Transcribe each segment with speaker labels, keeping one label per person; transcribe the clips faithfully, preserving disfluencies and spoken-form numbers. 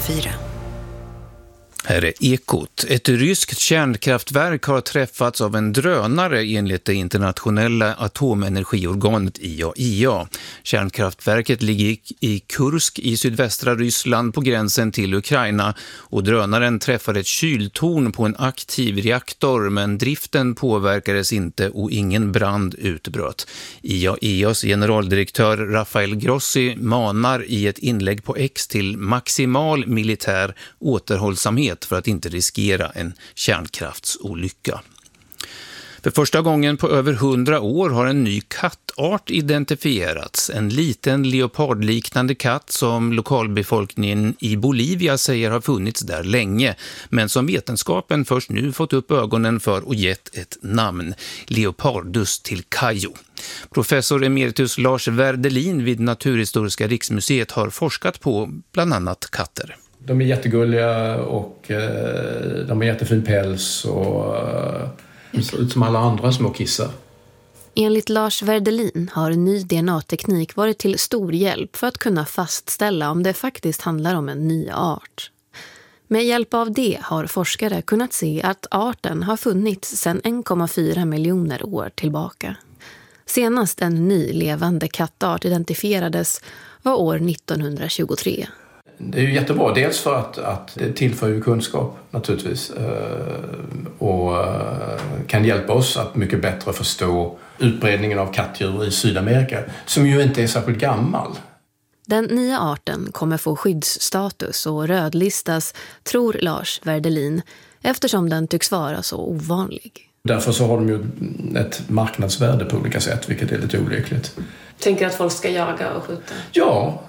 Speaker 1: fyra.
Speaker 2: Här är Ekot. Ett ryskt kärnkraftverk har träffats av en drönare enligt det internationella atomenergiorganet I A E A. Kärnkraftverket ligger i Kursk i sydvästra Ryssland på gränsen till Ukraina och drönaren träffade ett kyltorn på en aktiv reaktor, men driften påverkades inte och ingen brand utbröt. I A E A:s generaldirektör Rafael Grossi manar i ett inlägg på X till maximal militär återhållsamhet för att inte riskera en kärnkraftsolycka. För första gången på över hundra år har en ny kattart identifierats. En liten leopardliknande katt som lokalbefolkningen i Bolivia säger har funnits där länge, men som vetenskapen först nu fått upp ögonen för och gett ett namn, Leopardus tilcayo. Professor emeritus Lars Werdelin vid Naturhistoriska riksmuseet har forskat på bland annat katter.
Speaker 3: De är jättegulliga och eh, de har jättefin päls och eh, ser ut som alla andra små kissar.
Speaker 4: Enligt Lars Werdelin har ny D N A-teknik varit till stor hjälp för att kunna fastställa om det faktiskt handlar om en ny art. Med hjälp av det har forskare kunnat se att arten har funnits sedan en komma fyra miljoner år tillbaka. Senast en ny levande kattart identifierades var år nittonhundratjugotre.
Speaker 3: Det är ju jättebra, dels för att, att det tillför ju kunskap naturligtvis och kan hjälpa oss att mycket bättre förstå utbredningen av kattdjur i Sydamerika, som ju inte är särskilt gammal.
Speaker 4: Den nya arten kommer få skyddsstatus och rödlistas, tror Lars Werdelin, eftersom den tycks vara så ovanlig.
Speaker 3: Därför så har de ju ett marknadsvärde på olika sätt, vilket är lite olyckligt.
Speaker 5: Tänker att folk ska jaga och skjuta?
Speaker 3: Ja.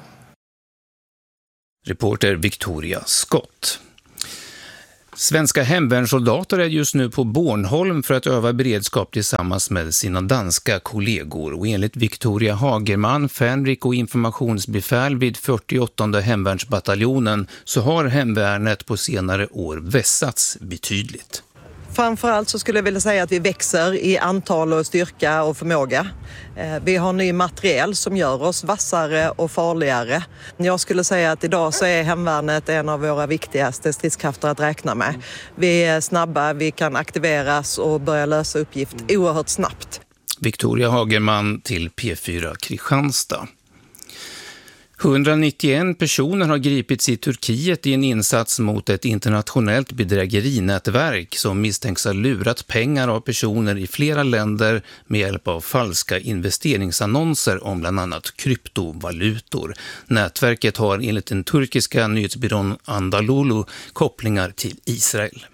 Speaker 2: Reporter Victoria Scott. Svenska hemvärnssoldater är just nu på Bornholm för att öva beredskap tillsammans med sina danska kollegor. Och enligt Victoria Hagerman, fänrik och informationsbefäl vid fyrtioåttonde hemvärnsbataljonen, så har hemvärnet på senare år vässats betydligt.
Speaker 6: Framförallt så skulle jag vilja säga att vi växer i antal och styrka och förmåga. Vi har ny materiel som gör oss vassare och farligare. Jag skulle säga att idag så är hemvärnet en av våra viktigaste stridskrafter att räkna med. Vi är snabba, vi kan aktiveras och börja lösa uppgift oerhört snabbt.
Speaker 2: Victoria Hagerman till P fyra Kristianstad. hundranittioen personer har gripits i Turkiet i en insats mot ett internationellt bedrägerinätverk som misstänks ha lurat pengar av personer i flera länder med hjälp av falska investeringsannonser om bland annat kryptovalutor. Nätverket har enligt den turkiska nyhetsbyrån Anadolu kopplingar till Israel.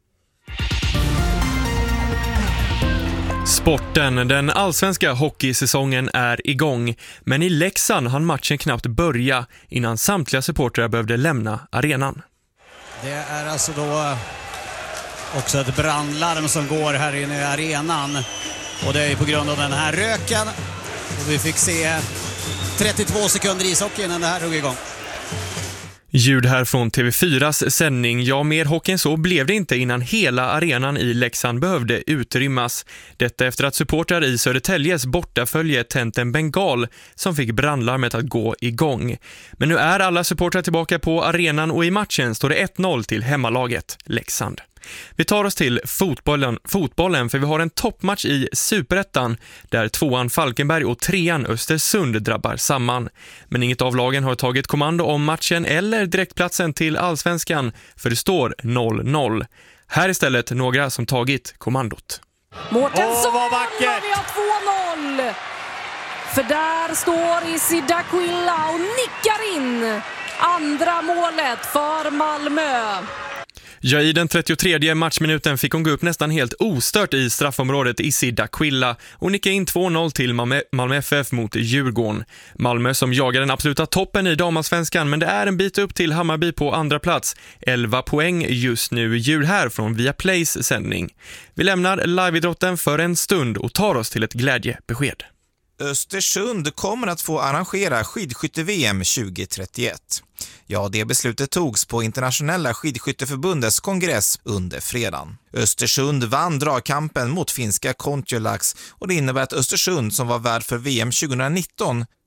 Speaker 7: Sporten, den allsvenska hockeysäsongen är igång, men i Leksand hann matchen knappt börja innan samtliga supportrar behövde lämna arenan.
Speaker 8: Det är alltså då också ett brandlarm som går här inne i arenan, och det är på grund av den här röken. Och vi fick se trettiotvå sekunder ishockey innan det här drog igång.
Speaker 7: Ljud här från T V fyras sändning. Ja, mer hockey än så blev det inte innan hela arenan i Leksand behövde utrymmas. Detta efter att supportrar i Södertäljes bortafölje tänt en bengal som fick brandlarmet att gå igång. Men nu är alla supportrar tillbaka på arenan och i matchen står det ett noll till hemmalaget Leksand. Vi tar oss till fotbollen, fotbollen för vi har en toppmatch i Superettan där tvåan Falkenberg och trean Östersund drabbar samman. Men inget av lagen har tagit kommando om matchen eller direktplatsen till allsvenskan, för det står noll noll. Här istället några som tagit kommandot.
Speaker 9: Mårtensson, vad vackert! Vi har två noll! För där står Isidra Quilla och nickar in andra målet för Malmö.
Speaker 7: Ja, i den trettiotredje matchminuten fick hon gå upp nästan helt ostört i straffområdet Isidra Quilla och nicka in två noll till Malmö, Malmö F F mot Djurgården. Malmö som jagar den absoluta toppen i damallsvenskan, men det är en bit upp till Hammarby på andra plats. elva poäng just nu. Ljud här från Viaplays sändning. Vi lämnar liveidrotten för en stund och tar oss till ett glädjebesked.
Speaker 10: Östersund kommer att få arrangera skidskytte-V M tjugohundratrettioett. Ja, det beslutet togs på Internationella skidskytteförbundets kongress under fredagen. Östersund vann dragkampen mot finska Kontiolax och det innebär att Östersund, som var värd för V M tjugohundranitton,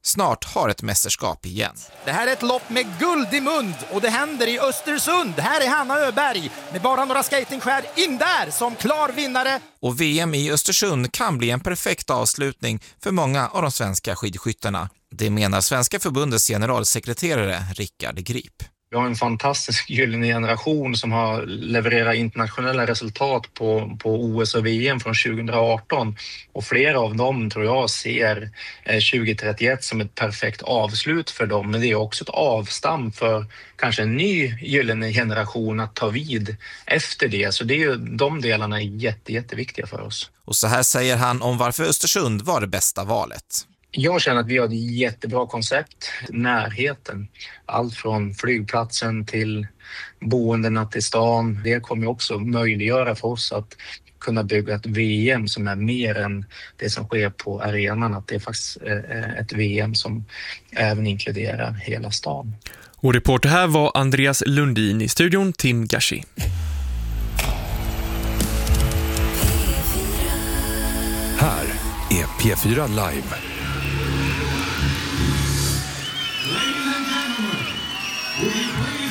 Speaker 10: snart har ett mästerskap igen.
Speaker 1: Det här är ett lopp med guld i mund och det händer i Östersund. Här är Hanna Öberg med bara några skatingskär in där som klar vinnare.
Speaker 10: Och V M i Östersund kan bli en perfekt avslutning för många av de svenska skidskyttarna. Det menar Svenska förbundets generalsekreterare Rickard Grip.
Speaker 11: Vi har en fantastisk gyllene generation som har levererat internationella resultat på, på O S och V M från tjugo arton. Och flera av dem tror jag ser tjugo trettioett som ett perfekt avslut för dem. Men det är också ett avstamp för kanske en ny gyllene generation att ta vid efter det. Så det är ju, de delarna är jätte, jätteviktiga för oss.
Speaker 10: Och så här säger han om varför Östersund var det bästa valet.
Speaker 11: Jag känner att vi har ett jättebra koncept. Närheten. Allt från flygplatsen till boendena till stan. Det kommer också möjliggöra för oss att kunna bygga ett V M som är mer än det som sker på arenan. Att det är faktiskt ett V M som även inkluderar hela stan.
Speaker 7: Och reporter här var Andreas Lundin, i studion Tim Gashi.
Speaker 12: Här är P fyra Live.
Speaker 13: We play